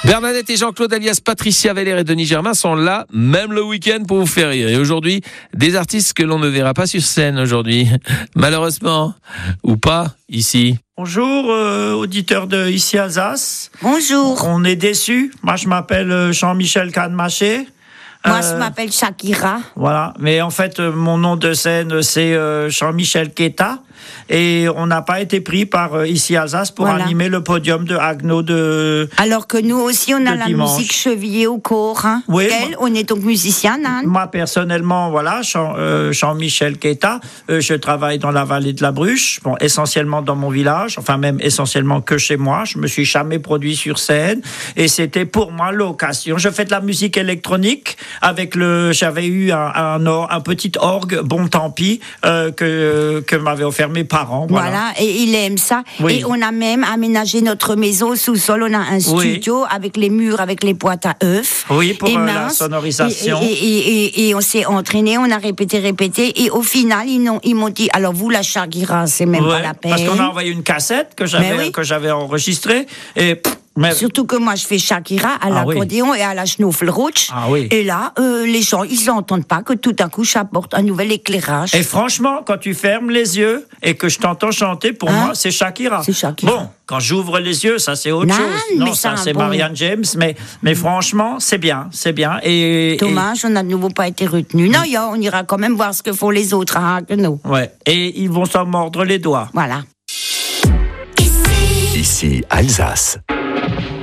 Bernadette et Jean-Claude alias Patricia Veller et Denis Germain sont là, même le week-end, pour vous faire rire. Et aujourd'hui, des artistes que l'on ne verra pas sur scène aujourd'hui. Malheureusement. Ou pas, ici. Bonjour, auditeurs de Ici Alsace. Bonjour. On est déçus. Moi, je m'appelle Jean-Michel Canmaché. Moi, je m'appelle Shakira. Voilà. Mais en fait, mon nom de scène, c'est Jean-Michel Keta. Et on n'a pas été pris par Ici Alsace pour animer le podium de Agno de. Alors que nous aussi, on a la dimanche. musique chevillée au corps. Hein. Oui, on est donc musicien, hein. Moi, personnellement, voilà, Jean-Michel Keta, je travaille dans la vallée de la Bruche, bon, essentiellement dans mon village, enfin même essentiellement que chez moi. Je me suis jamais produit sur scène et c'était pour moi l'occasion. Je fais de la musique électronique avec j'avais eu un petit orgue, bon tant pis, que m'avaient offert mes parents. Voilà, et il aime ça. Oui. Et on a même aménagé notre maison au sous-sol. On a un studio avec les murs, avec les boîtes à œufs. Oui, pour la sonorisation. Et on s'est entraîné, on a répété. Et au final, ils m'ont dit, alors vous, la Shakira, c'est même pas la peine. Parce qu'on a envoyé une cassette que j'avais enregistrée. Et surtout que moi je fais Shakira à l'accordéon et à la Schnuffelrutsch. Et là, les gens, ils n'entendent pas que tout d'un coup j'apporte un nouvel éclairage. Et franchement, quand tu fermes les yeux et que je t'entends chanter, pour moi, c'est Shakira. C'est Shakira. Bon, quand j'ouvre les yeux, ça c'est autre chose. Non, ça c'est Marianne James, mais franchement, c'est bien. Dommage, on n'a de nouveau pas été retenu. Non, on ira quand même voir ce que font les autres à Haguenau. Ouais. Et ils vont s'en mordre les doigts. Voilà. Ici Alsace.